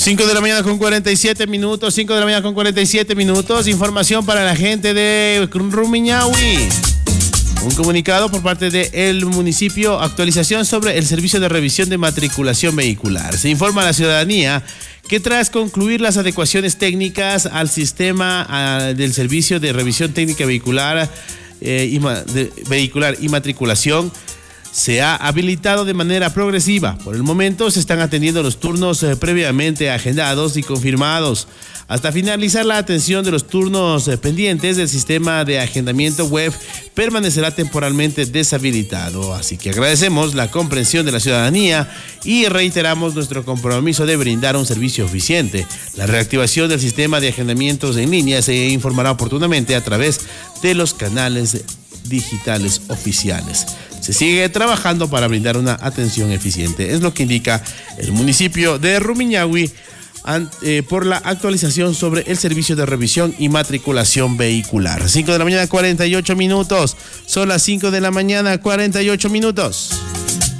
5 de la mañana con 47 minutos, 5 de la mañana con 47 minutos. Información para la gente de Rumiñahui. Un comunicado por parte del municipio, actualización sobre el servicio de revisión de matriculación vehicular. Se informa a la ciudadanía que tras concluir las adecuaciones técnicas al sistema del servicio de revisión técnica vehicular y matriculación, se ha habilitado de manera progresiva. Por el momento se están atendiendo los turnos previamente agendados y confirmados. Hasta finalizar la atención de los turnos pendientes, del sistema de agendamiento web permanecerá temporalmente deshabilitado. Así que agradecemos la comprensión de la ciudadanía y reiteramos nuestro compromiso de brindar un servicio eficiente. La reactivación del sistema de agendamientos en línea se informará oportunamente a través de los canales digitales oficiales. Se sigue trabajando para brindar una atención eficiente, es lo que indica el municipio de Rumiñahui por la actualización sobre el servicio de revisión y matriculación vehicular. 5 de la mañana 48 minutos, son las 5 de la mañana 48 minutos.